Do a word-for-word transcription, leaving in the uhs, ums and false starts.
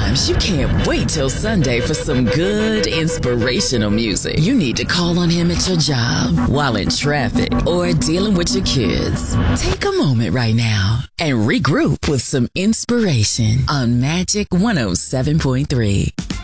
Sometimes you can't wait till Sunday for some good inspirational music. You need to call on him at your job, while in traffic, or dealing with your kids. Take a moment right now and regroup with some inspiration on Magic one oh seven point three.